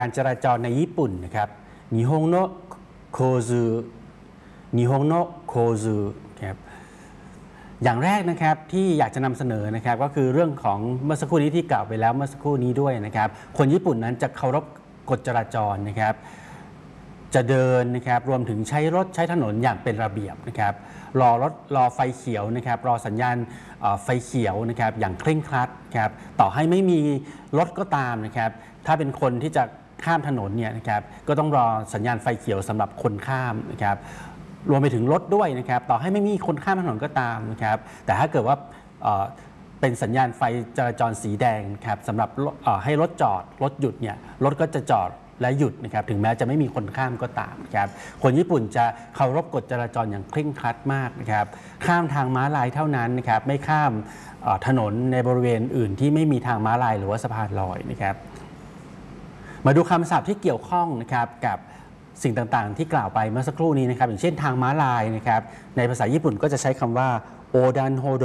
การจราจรในญี่ปุ่นนะครับนิฮงโนะโคซึนิฮงโนะโคซึครับอย่างแรกนะครับที่อยากจะนำเสนอนะครับก็คือเรื่องของเมื่อสักครู่นี้ที่กล่าวไปแล้วเมื่อสักครู่นี้ด้วยนะครับคนญี่ปุ่นนั้นจะเคารพกฎจราจรนะครับจะเดินนะครับรวมถึงใช้รถใช้ถนนอย่างเป็นระเบียบนะครับรอไฟเขียวนะครับรอสัญญาณไฟเขียวนะครับอย่างเคร่งครัดครับต่อให้ไม่มีรถก็ตามนะครับถ้าเป็นคนที่จะข้ามถนนเนี่ยนะครับก็ต้องรอสัญญาณไฟเขียวสำหรับคนข้ามนะครับรวมไปถึงรถด้วยนะครับต่อให้ไม่มีคนข้ามถนนก็ตามนะครับแต่ถ้าเกิดว่าเป็นสัญญาณไฟจราจรสีแดงครับสำหรับให้รถจอดรถหยุดเนี่ยรถก็จะจอดและหยุดนะครับถึงแม้จะไม่มีคนข้ามก็ตามครับคนญี่ปุ่นจะเคารพกฎจราจรอย่างเคร่งครัดมากนะครับข้ามทางม้าลายเท่านั้นนะครับไม่ข้ามถนนในบริเวณอื่นที่ไม่มีทางม้าลายหรือว่าสะพานลอยนะครับมาดูคำศัพท์ที่เกี่ยวข้องนะครับกับสิ่งต่างๆที่กล่าวไปเมื่อสักครู่นี้นะครับอย่างเช่นทางม้าลายนะครับในภาษาญี่ปุ่นก็จะใช้คำว่าโอดันโฮโด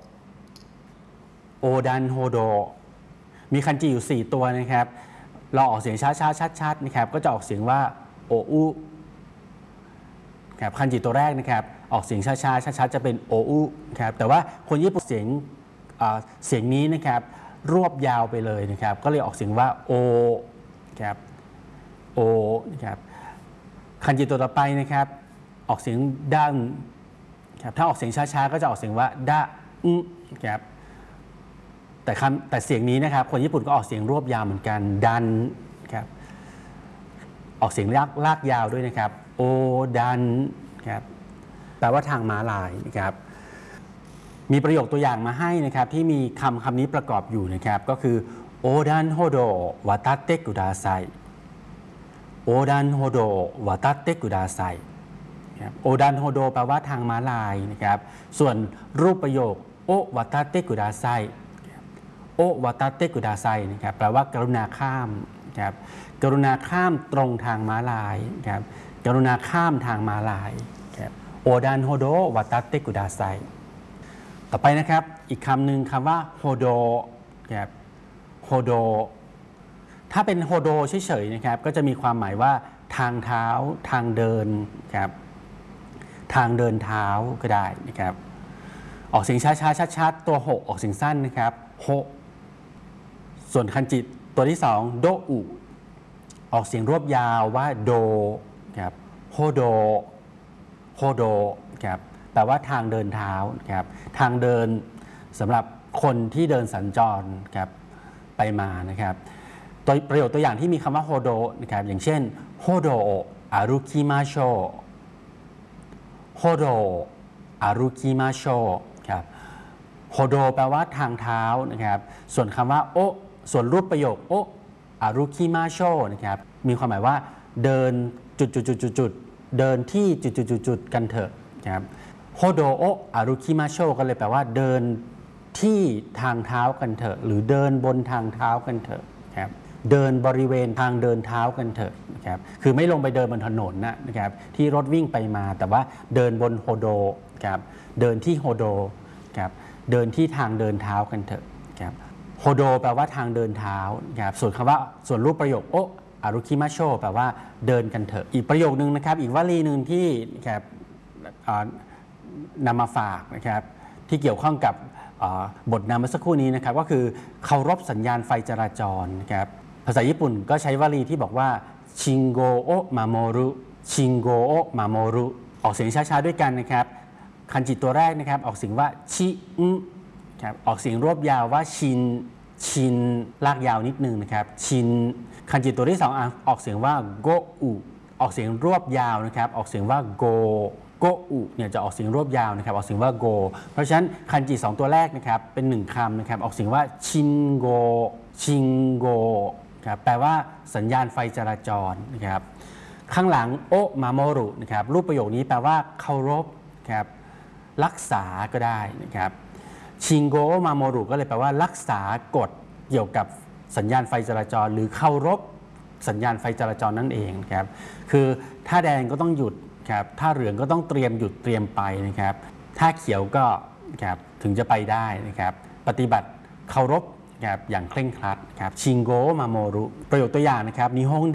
โอดันโฮโดมีคันจิอยู่4ตัวนะครับเราออกเสียงช้าๆชัดๆนะครับก็จะออกเสียงว่าโออุครับคันจิตัวแรกนะครับออกเสียงช้าๆชัดๆจะเป็นโออุครับแต่ว่าคนญี่ปุ่นเสียงนี้นะครับรวบยาวไปเลยนะครับก็เลยออกเสียงว่าโอครับโอนะครับคันจิตัวต่อไปนะครับออกเสียงดังครับถ้าออกเสียงช้าๆก็จะออกเสียงว่าดะครับแต่เสียงนี้นะครับคนญี่ปุ่นก็ออกเสียงรวบยาวเหมือนกันดันครับออกเสียงลากยาวด้วยนะครับโอดันครับแปลว่าทางม้าลายนะครับมีประโยคตัวอย่างมาให้นะครับที่มีคำนี้ประกอบอยู่นะครับก็คือโอดันโฮโดวาตาเตกุดาไซโอดันโฮโดวาตาเตกุดาไซโอดันโฮโดแปลว่าทางม้าลายนะครับส่วนรูปประโยคโอวาตาเตกุดาไซโอวาตาเตกุดาไซนะครับแปลว่ากรุณาข้ามครับกรุณาข้ามตรงทางม้าลายครับกรุณาข้ามทางม้าลายครับโอดันโฮโดวาตาเตกุดาไซต่อไปนะครับอีกคำหนึ่งคำว่าโฮโดครับโฮโดถ้าเป็นโฮโดเฉยๆนะครับก็จะมีความหมายว่าทางเท้าทางเดินครับทางเดินเท้าก็ได้นะครับออกเสียงช้าๆชัดๆตัวหออกเสียงสั้นนะครับโฮส่วนคันจิตัวที่2โดอุออกเสียงรวบยาวว่าโดครับโฮโดโฮโดครับแปลว่าทางเดินเท้าครับทางเดินสำหรับคนที่เดินสัญจรครับไปมานะครับตัวประโยคตัวอย่างที่มีคำว่าโฮโดนะครับอย่างเช่นโฮโดอารุคิมาโชโฮโดอารุคิมาโชครับโฮโดแปลว่าทางเท้านะครับส่วนคำว่าโอส่วนรูปประโยคโออารุคิมาโชนะครับมีความหมายว่าเดินจุดเดินที่จุดกันเถอะครับโฮโดโออารุคิมาโชก็เลยแปลว่าเดินที่ทางเท้ากันเถอะหรือเดินบนทางเท้ากันเถอะครับเดินบริเวณทางเดินเท้ากันเถอะนะครับคือไม่ลงไปเดินบนถนนนะครับที่รถวิ่งไปมาแต่ว่าเดินบนโฮโดครับเดินที่โฮโดครับเดินที่ทางเดินเท้ากันเถอะครับโฮโดแปลว่าทางเดินเท้าครับส่วนรูปประโยคโออารุคิมาโชแปลว่าเดินกันเถอะอีกประโยคนึงนะครับอีกวลีหนึ่งที่ครับนำมาฝากนะครับที่เกี่ยวข้องกับบทนำเมื่อสักครู่นี้นะครับก็คือเคารพสัญญาณไฟจราจรนะครับภาษาญี่ปุ่นก็ใช้วลีที่บอกว่าชิงโกโอมาโมรุชิงโกโอมาโมรุออกเสียงช้าๆด้วยกันนะครับคันจิตัวแรกนะครับออกเสียงว่าชิครับออกเสียงรวบยาวว่าชินลากยาวนิดนึงนะครับชินคันจิตัวที่2ออกเสียงว่าโกอุออกเสียงรวบยาวนะครับออกเสียงว่าโกอุเนี่ยจะออกเสียงรวบยาวนะครับออกเสียงว่าโกเพราะฉะนั้นคันจิ2ตัวแรกนะครับเป็น1คำนะครับออกเสียงว่าชินโกครับแปลว่าสัญญาณไฟจราจรนะครับข้างหลังโอมาโมรุนะครับรูปประโยคนี้แปลว่าเคารพครับรักษาก็ได้นะครับชิงโกมาโมรุก็เลยแปลว่ารักษากฎเกี่ยวกับสัญญาณไฟจราจรหรือเคารพสัญญาณไฟจราจรนั่นเองครับคือถ้าแดงก็ต้องหยุดครับถ้าเหลืองก็ต้องเตรียมหยุดเตรียมไปนะครับถ้าเขียวก็ครับถึงจะไปได้นะครับปฏิบัติเคารพนะครับอย่างเคร่งครัดครับชิงโกมาโมรุประโยคตัวอย่างนะครับนิฮง